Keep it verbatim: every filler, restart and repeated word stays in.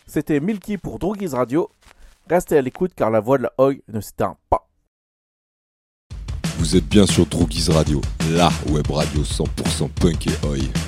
C'était Milky pour Droogies Radio. Restez à l'écoute car la voix de la Oi ne s'éteint pas. Vous êtes bien sur Droogies Radio, la web radio cent pour cent punk et Oi.